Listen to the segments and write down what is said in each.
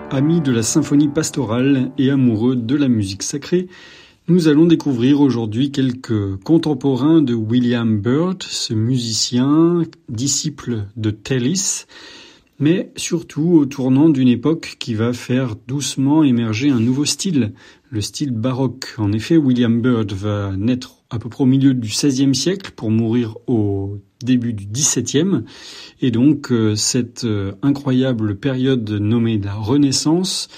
Amis de la symphonie pastorale et amoureux de la musique sacrée, nous allons découvrir aujourd'hui quelques contemporains de William Byrd, ce musicien, disciple de Tallis, mais surtout au tournant d'une époque qui va faire doucement émerger un nouveau style, le style baroque. En effet, William Byrd va naître à peu près au milieu du XVIe siècle pour mourir au début du XVIIe. Et donc, cette incroyable période nommée la Renaissance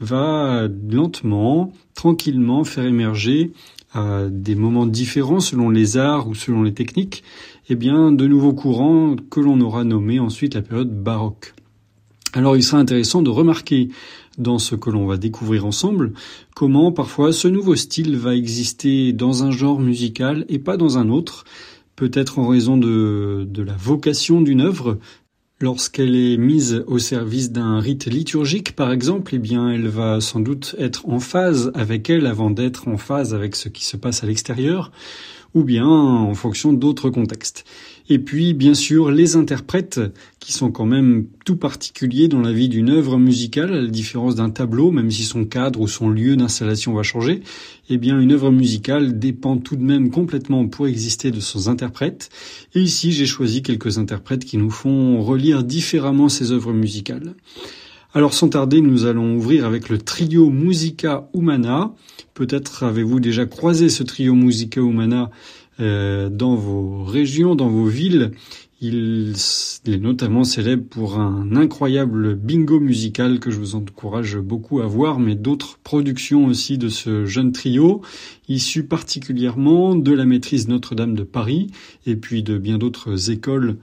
va lentement, tranquillement faire émerger à des moments différents selon les arts ou selon les techniques, de nouveaux courants que l'on aura nommés ensuite la période baroque. Alors, il sera intéressant de remarquer dans ce que l'on va découvrir ensemble, comment parfois ce nouveau style va exister dans un genre musical et pas dans un autre, peut-être en raison de la vocation d'une œuvre. Lorsqu'elle est mise au service d'un rite liturgique, par exemple, elle va sans doute être en phase avec elle avant d'être en phase avec ce qui se passe à l'extérieur, ou bien en fonction d'autres contextes. Et puis, bien sûr, les interprètes, qui sont quand même tout particuliers dans la vie d'une œuvre musicale, à la différence d'un tableau, même si son cadre ou son lieu d'installation va changer, une œuvre musicale dépend tout de même complètement pour exister de son interprète. Et ici, j'ai choisi quelques interprètes qui nous font relire différemment ces œuvres musicales. Alors, sans tarder, nous allons ouvrir avec le trio Musica Humana. Peut-être avez-vous déjà croisé ce trio Musica Humana dans vos régions, dans vos villes. Il est notamment célèbre pour un incroyable bingo musical que je vous encourage beaucoup à voir, mais d'autres productions aussi de ce jeune trio, issus particulièrement de la maîtrise Notre-Dame de Paris, et puis de bien d'autres écoles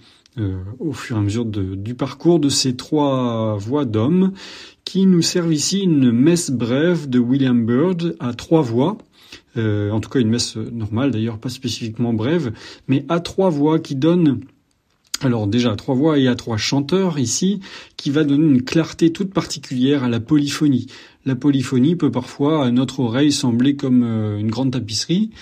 au fur et à mesure du parcours de ces trois voix d'hommes, qui nous servent ici une messe brève de William Byrd à trois voix. En tout cas une messe normale d'ailleurs, pas spécifiquement brève, mais à trois voix qui donne, alors déjà à trois voix et à trois chanteurs ici, qui va donner une clarté toute particulière à la polyphonie. La polyphonie peut parfois à notre oreille sembler comme une grande tapisserie,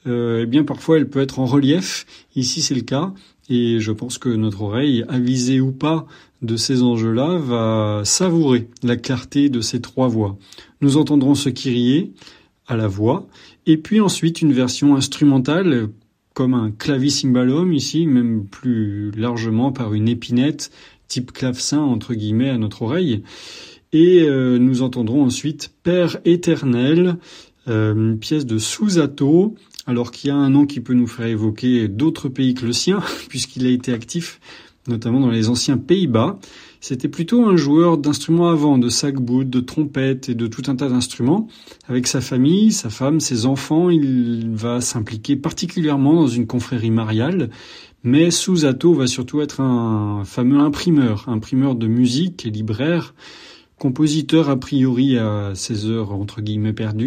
parfois elle peut être en relief, ici c'est le cas, et je pense que notre oreille, avisée ou pas de ces enjeux-là, va savourer la clarté de ces trois voix. Nous entendrons ce Kyrie à la voix, et puis ensuite une version instrumentale, comme un clavicimbalum ici, même plus largement par une épinette, type clavecin entre guillemets à notre oreille. Et nous entendrons ensuite Père éternel, une pièce de Susato, alors qu'il y a un nom qui peut nous faire évoquer d'autres pays que le sien, puisqu'il a été actif notamment dans les anciens Pays-Bas. C'était plutôt un joueur d'instruments à vent, de sac-bout, de trompette et de tout un tas d'instruments. Avec sa famille, sa femme, ses enfants, il va s'impliquer particulièrement dans une confrérie mariale. Mais Susato va surtout être un fameux imprimeur de musique et libraire, compositeur a priori à ses heures entre guillemets perdues.